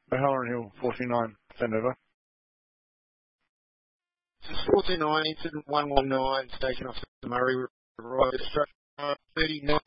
O'Halloran Hill, 49, send over. 49, incident 119, station officer Murray, arrived at 39,